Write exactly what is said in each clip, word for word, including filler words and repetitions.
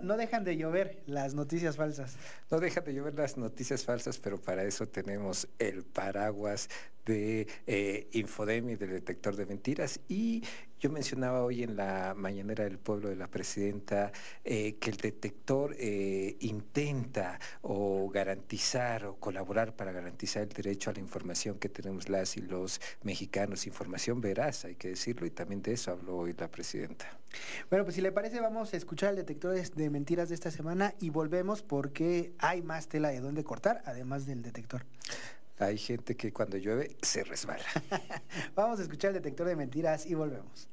no dejan de llover las noticias falsas. No dejan de llover las noticias falsas, pero para eso tenemos el paraguas de eh, Infodemia y del detector de mentiras. Y yo mencionaba hoy en la mañanera del pueblo de la presidenta eh, que el detector eh, intenta o garantizar o colaborar para garantizar el derecho a la información que tenemos las y los mexicanos, información veraz, hay que decirlo, y también de eso habló hoy la presidenta. Bueno, pues si le parece, vamos a escuchar el detector de mentiras de esta semana y volvemos porque hay más tela de dónde cortar, además del detector. Hay gente que cuando llueve se resbala. Vamos a escuchar el detector de mentiras y volvemos.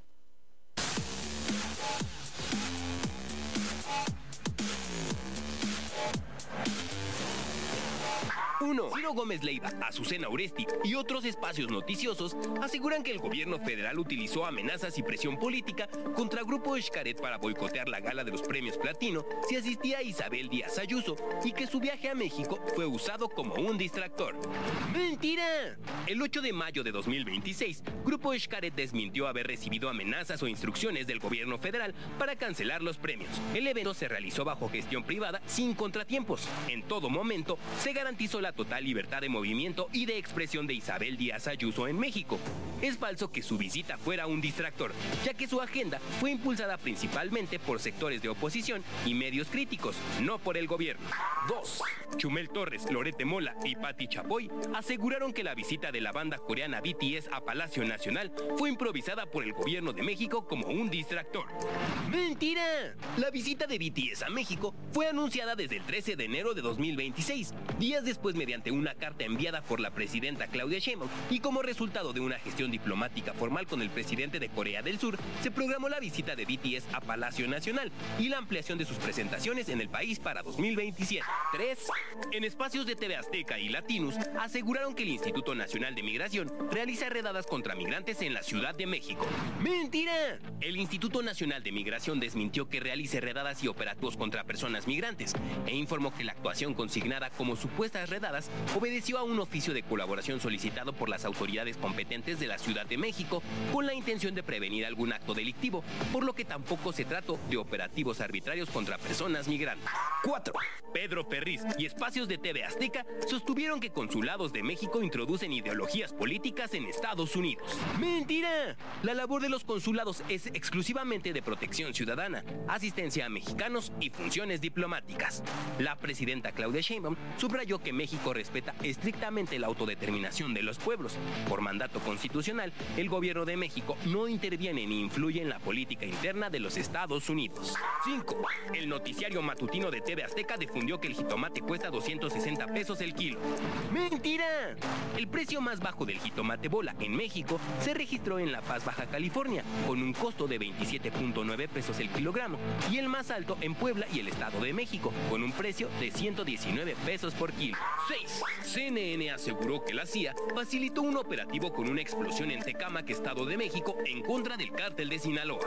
uno. Ciro Gómez Leiva, Azucena Oresti y otros espacios noticiosos aseguran que el gobierno federal utilizó amenazas y presión política contra Grupo Xcaret para boicotear la gala de los premios Platino si asistía Isabel Díaz Ayuso y que su viaje a México fue usado como un distractor. ¡Mentira! El ocho de mayo de dos mil veintiséis, Grupo Xcaret desmintió haber recibido amenazas o instrucciones del gobierno federal para cancelar los premios. El evento se realizó bajo gestión privada sin contratiempos. En todo momento se garantizó la total libertad de movimiento y de expresión de Isabel Díaz Ayuso en México. Es falso que su visita fuera un distractor, ya que su agenda fue impulsada principalmente por sectores de oposición y medios críticos, no por el gobierno. dos. Chumel Torres, Lorette Mola y Patti Chapoy aseguraron que la visita de la banda coreana B T S a Palacio Nacional fue improvisada por el gobierno de México como un distractor. ¡Mentira! La visita de B T S a México fue anunciada desde el trece de enero de dos mil veintiséis, días después mediante una carta enviada por la presidenta Claudia Sheinbaum, y como resultado de una gestión diplomática formal con el presidente de Corea del Sur, se programó la visita de B T S a Palacio Nacional y la ampliación de sus presentaciones en el país para dos mil veintisiete. tres. En espacios de T V Azteca y Latinus aseguraron que el Instituto Nacional de Migración realiza redadas contra migrantes en la Ciudad de México. ¡Mentira! El Instituto Nacional de Migración desmintió que realice redadas y operativos contra personas migrantes e informó que la actuación consignada como supuestas redadas obedeció a un oficio de colaboración solicitado por las autoridades competentes de la Ciudad de México con la intención de prevenir algún acto delictivo, por lo que tampoco se trató de operativos arbitrarios contra personas migrantes. cuatro. Pedro Ferriz y espacios de T V Azteca sostuvieron que consulados de México introducen ideologías políticas en Estados Unidos. ¡Mentira! La labor de los consulados es exclusivamente de protección ciudadana, asistencia a mexicanos y funciones diplomáticas. La presidenta Claudia Sheinbaum subrayó que México respeta estrictamente la autodeterminación de los pueblos. Por mandato constitucional, el gobierno de México no interviene ni influye en la política interna de los Estados Unidos. cinco. El noticiario matutino de T V Azteca difundió que el jitomate cuesta doscientos sesenta pesos el kilo. ¡Mentira! El precio más bajo del jitomate bola en México se registró en La Paz, Baja California, con un costo de veintisiete punto nueve pesos el kilogramo, y el más alto en Puebla y el Estado de México, con un precio de ciento diecinueve pesos por kilo. seis. C N N aseguró que la C I A facilitó un operativo con una explosión en Tecámac, Estado de México, en contra del cártel de Sinaloa.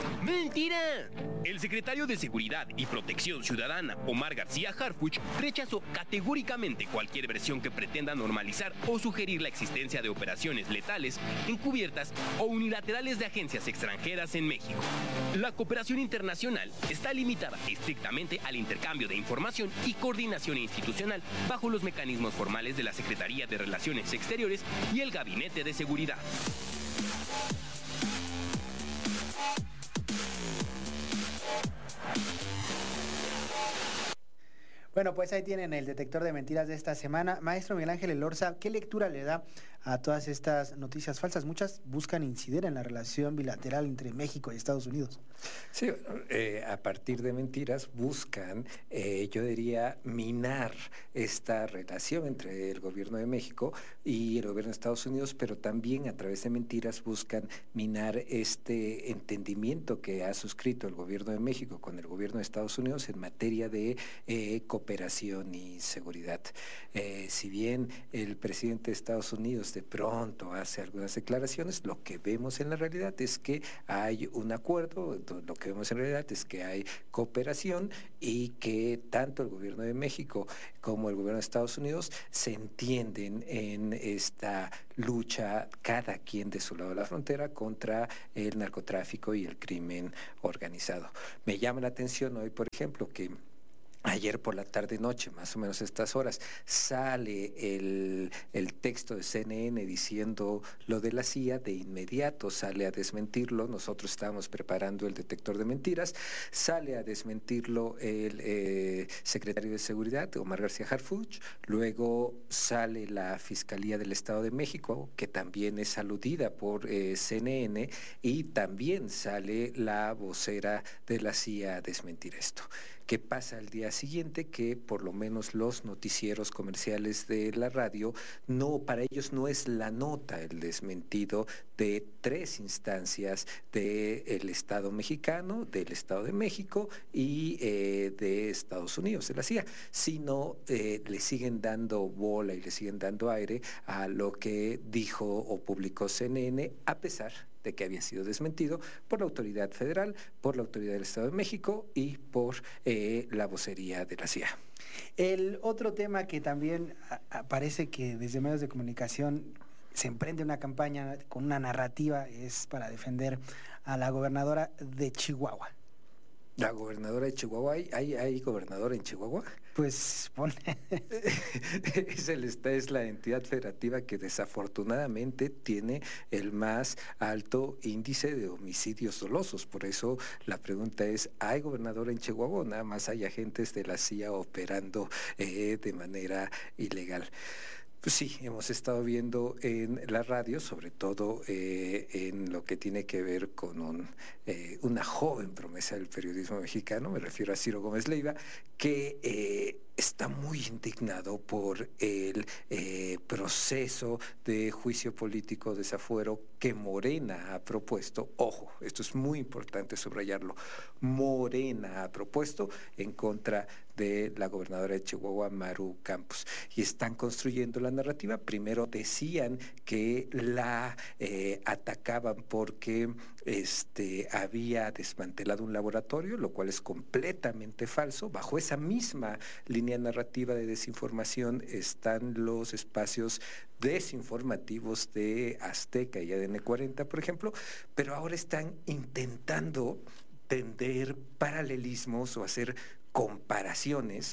¡Mentira! El secretario de Seguridad y Protección Ciudadana, Omar García Harfuch, rechazó categóricamente cualquier versión que pretenda normalizar o sugerir la existencia de operaciones letales, encubiertas o unilaterales de agencias extranjeras en México. La cooperación internacional está limitada estrictamente al intercambio de información y coordinación institucional bajo los mecanismos formales de la Secretaría de Relaciones Exteriores y el Gabinete de Seguridad. Bueno, pues ahí tienen el detector de mentiras de esta semana. Maestro Miguel Ángel Elorza, ¿qué lectura le da a todas estas noticias falsas? Muchas buscan incidir en la relación bilateral entre México y Estados Unidos. Sí, eh, a partir de mentiras buscan, eh, yo diría, minar esta relación entre el gobierno de México y el gobierno de Estados Unidos, pero también a través de mentiras buscan minar este entendimiento que ha suscrito el gobierno de México con el gobierno de Estados Unidos en materia de eh, cooperación cooperación y seguridad. Eh, si bien el presidente de Estados Unidos de pronto hace algunas declaraciones, lo que vemos en la realidad es que hay un acuerdo, lo que vemos en realidad es que hay cooperación y que tanto el gobierno de México como el gobierno de Estados Unidos se entienden en esta lucha, cada quien de su lado de la frontera, contra el narcotráfico y el crimen organizado. Me llama la atención hoy, por ejemplo, que ayer por la tarde-noche, más o menos a estas horas, sale el, el texto de C N N diciendo lo de la C I A, de inmediato sale a desmentirlo, nosotros estábamos preparando el detector de mentiras, sale a desmentirlo el eh, secretario de Seguridad, Omar García Harfuch, luego sale la Fiscalía del Estado de México, que también es aludida por eh, C N N, y también sale la vocera de la C I A a desmentir esto. ¿Qué pasa al día siguiente? Que por lo menos los noticieros comerciales de la radio, no, para ellos no es la nota el desmentido de tres instancias del Estado mexicano, del Estado de México y eh, de Estados Unidos, de la C I A, sino eh, le siguen dando bola y le siguen dando aire a lo que dijo o publicó C N N, a pesar de que había sido desmentido por la autoridad federal, por la autoridad del Estado de México y por eh, la vocería de la C I A. El otro tema que también parece que desde medios de comunicación se emprende una campaña con una narrativa es para defender a la gobernadora de Chihuahua. La gobernadora de Chihuahua, ¿hay, hay, hay gobernadora en Chihuahua? Pues pone... es, el, es la entidad federativa que desafortunadamente tiene el más alto índice de homicidios dolosos. Por eso la pregunta es, ¿hay gobernadora en Chihuahua? Nada más hay agentes de la C I A operando eh, de manera ilegal. Pues sí, hemos estado viendo en la radio, sobre todo eh, en lo que tiene que ver con un, eh, una joven promesa del periodismo mexicano, me refiero a Ciro Gómez Leiva, que eh, está muy indignado por el eh, proceso de juicio político desafuero que Morena ha propuesto. Ojo, esto es muy importante subrayarlo. Morena ha propuesto en contra de la gobernadora de Chihuahua, Maru Campos, y están construyendo la narrativa. Primero decían que la eh, atacaban porque este, había desmantelado un laboratorio, lo cual es completamente falso. Bajo esa misma línea narrativa de desinformación están los espacios desinformativos de Azteca y A D N cuarenta, por ejemplo, pero ahora están intentando tender paralelismos o hacer comparaciones.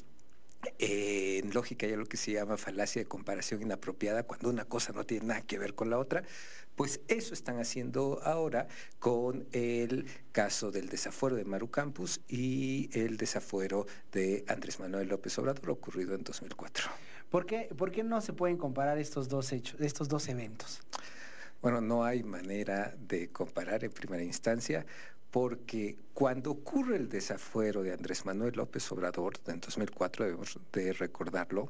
Eh, en lógica hay lo que se llama falacia de comparación inapropiada, cuando una cosa no tiene nada que ver con la otra. Pues eso están haciendo ahora con el caso del desafuero de Maru Campos y el desafuero de Andrés Manuel López Obrador, ocurrido en dos mil cuatro. ¿Por qué, por qué no se pueden comparar estos dos hechos, estos dos eventos? Bueno, no hay manera de comparar en primera instancia, porque cuando ocurre el desafuero de Andrés Manuel López Obrador en dos mil cuatro, debemos de recordarlo,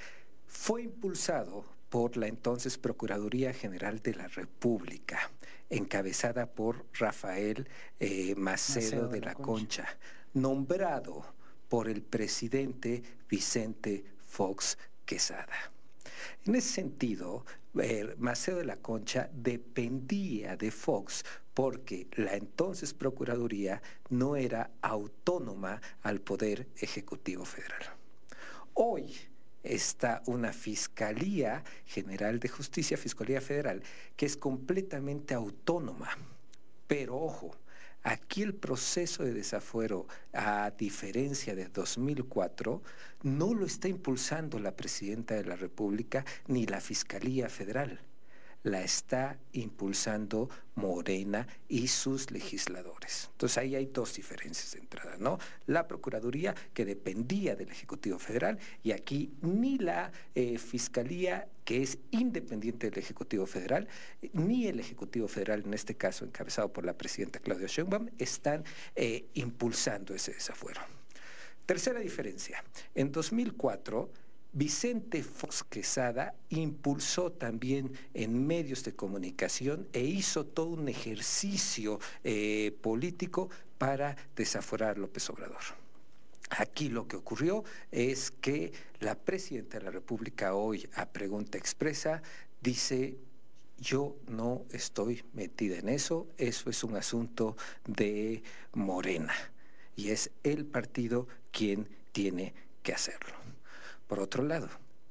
fue impulsado por la entonces Procuraduría General de la República, encabezada por Rafael eh, Macedo, Macedo de, de la, la Concha, Concha, nombrado por el presidente Vicente Fox Quesada. En ese sentido, eh, Macedo de la Concha dependía de Fox porque la entonces Procuraduría no era autónoma al Poder Ejecutivo Federal. Hoy está una Fiscalía General de Justicia, Fiscalía Federal, que es completamente autónoma. Pero ojo, aquí el proceso de desafuero, a diferencia de dos mil cuatro, no lo está impulsando la Presidenta de la República ni la Fiscalía Federal. La está impulsando Morena y sus legisladores. Entonces ahí hay dos diferencias de entrada, ¿no? La Procuraduría, que dependía del Ejecutivo Federal, y aquí ni la eh, Fiscalía, que es independiente del Ejecutivo Federal, ni el Ejecutivo Federal, en este caso encabezado por la presidenta Claudia Sheinbaum, están eh, impulsando ese desafuero. Tercera diferencia, en dos mil cuatro, Vicente Fox Quesada impulsó también en medios de comunicación e hizo todo un ejercicio eh, político para desaforar a López Obrador. Aquí lo que ocurrió es que la presidenta de la República hoy, a pregunta expresa, dice: yo no estoy metida en eso, eso es un asunto de Morena y es el partido quien tiene que hacerlo. Por otro lado,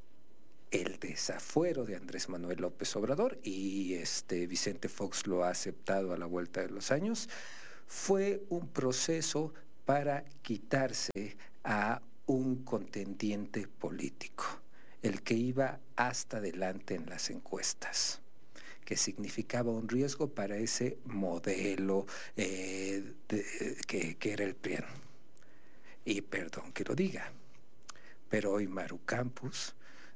el desafuero de Andrés Manuel López Obrador, y este Vicente Fox lo ha aceptado a la vuelta de los años, fue un proceso para quitarse a un contendiente político, el que iba hasta adelante en las encuestas, que significaba un riesgo para ese modelo eh, de, que, que era el P R I A N. Y perdón que lo diga, pero hoy Maru Campos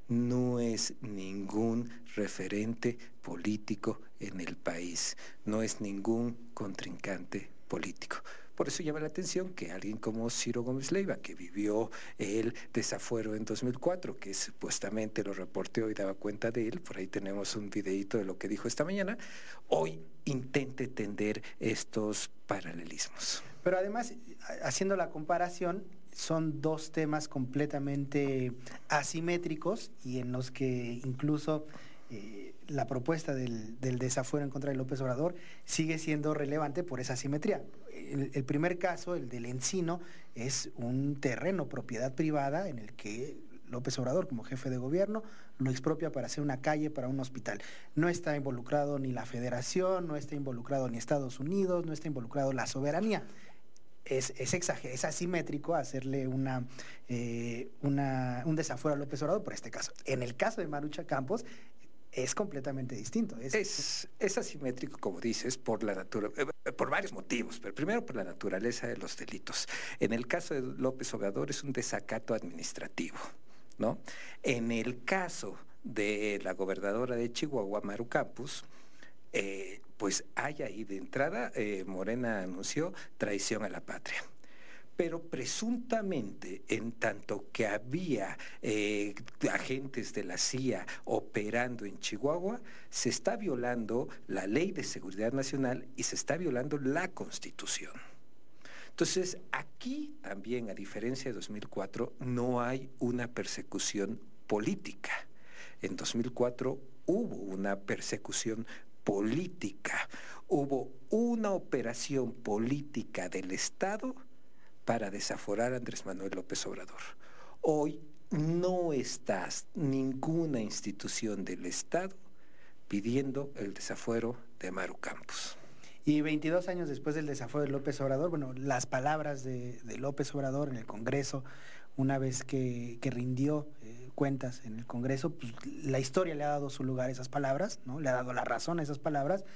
no es ningún referente político en el país, no es ningún contrincante político. Por eso llama la atención que alguien como Ciro Gómez Leiva, que vivió el desafuero en dos mil cuatro, que supuestamente lo reporteó y daba cuenta de él, por ahí tenemos un videíto de lo que dijo esta mañana, hoy intente tender estos paralelismos. Pero además, haciendo la comparación, son dos temas completamente asimétricos y en los que incluso eh, la propuesta del, del desafuero en contra de López Obrador sigue siendo relevante por esa asimetría. El, el primer caso, el del Encino, es un terreno, propiedad privada, en el que López Obrador, como jefe de gobierno, lo expropia para hacer una calle, para un hospital. No está involucrado ni la Federación, no está involucrado ni Estados Unidos, no está involucrado la soberanía. Es, es exagerado, es asimétrico hacerle una, eh, una, un desafuero a López Obrador por este caso. En el caso de Marucha Campos, es completamente distinto. Es, es, es asimétrico, como dices, por la natura, eh, por varios motivos, pero primero por la naturaleza de los delitos. En el caso de López Obrador es un desacato administrativo, ¿no? En el caso de la gobernadora de Chihuahua, Maru Campos, eh, pues hay ahí de entrada, eh, Morena anunció traición a la patria. Pero presuntamente, en tanto que había eh, agentes de la C I A operando en Chihuahua, se está violando la Ley de Seguridad Nacional y se está violando la Constitución. Entonces, aquí también, a diferencia de dos mil cuatro, no hay una persecución política. En dos mil cuatro hubo una persecución política, hubo una operación política del Estado para desaforar a Andrés Manuel López Obrador. Hoy no está ninguna institución del Estado pidiendo el desafuero de Maru Campos. Y veintidós años después del desafuero de López Obrador, bueno, las palabras de, de López Obrador en el Congreso, una vez que, que rindió eh, cuentas en el Congreso, pues la historia le ha dado su lugar a esas palabras, ¿no? Le ha dado la razón a esas palabras,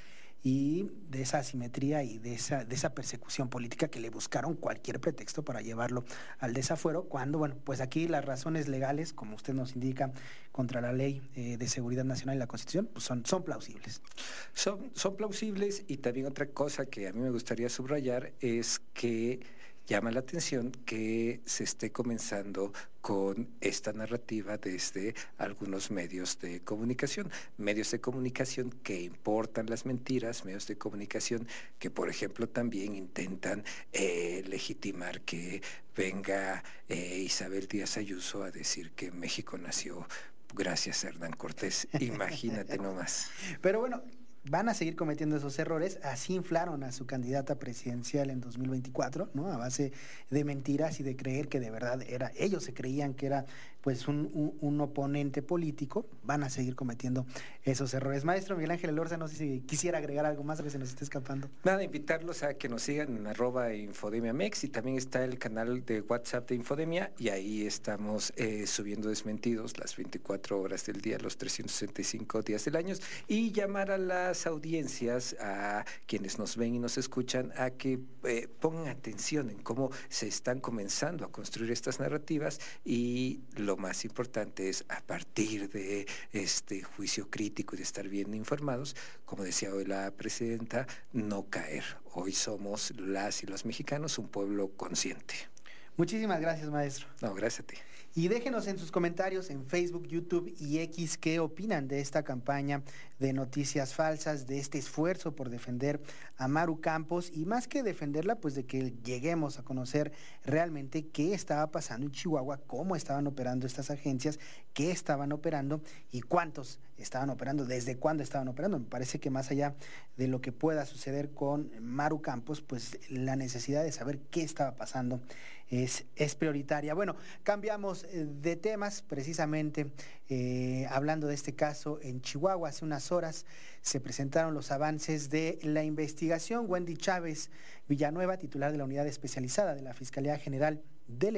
y de esa asimetría y de esa, de esa persecución política que le buscaron cualquier pretexto para llevarlo al desafuero, cuando, bueno, pues aquí las razones legales, como usted nos indica, contra la Ley eh, de Seguridad Nacional y la Constitución, pues son, son plausibles. Son, son plausibles, y también otra cosa que a mí me gustaría subrayar es que llama la atención que se esté comenzando con esta narrativa desde algunos medios de comunicación, medios de comunicación que importan las mentiras, medios de comunicación que, por ejemplo, también intentan eh, legitimar que venga eh, Isabel Díaz Ayuso a decir que México nació gracias a Hernán Cortés. Imagínate nomás. Pero bueno, van a seguir cometiendo esos errores. Así inflaron a su candidata presidencial en dos mil veinticuatro, ¿no? A base de mentiras y de creer que de verdad era, ellos se creían que era pues un, un, un oponente político. Van a seguir cometiendo esos errores. Maestro Miguel Ángel Elorza, no sé si quisiera agregar algo más que se nos esté escapando. Nada, invitarlos a que nos sigan en arroba Infodemia Mex, y también está el canal de WhatsApp de Infodemia, y ahí estamos eh, subiendo desmentidos las veinticuatro horas del día, los trescientos sesenta y cinco días del año, y llamar a las audiencias, a quienes nos ven y nos escuchan, a que eh, pongan atención en cómo se están comenzando a construir estas narrativas, y lo más importante es, a partir de este juicio crítico y de estar bien informados, como decía hoy la presidenta, no caer. Hoy somos las y los mexicanos un pueblo consciente. Muchísimas gracias, maestro. No, gracias a ti. Y déjenos en sus comentarios en Facebook, YouTube y X qué opinan de esta campaña de noticias falsas, de este esfuerzo por defender a Maru Campos y más que defenderla, pues de que lleguemos a conocer realmente qué estaba pasando en Chihuahua, cómo estaban operando estas agencias, qué estaban operando y cuántos estaban operando, desde cuándo estaban operando. Me parece que más allá de lo que pueda suceder con Maru Campos, pues la necesidad de saber qué estaba pasando es, es prioritaria. Bueno, cambiamos de temas, precisamente eh, hablando de este caso en Chihuahua. Hace unas horas se presentaron los avances de la investigación. Wendy Chávez Villanueva, titular de la unidad especializada de la Fiscalía General del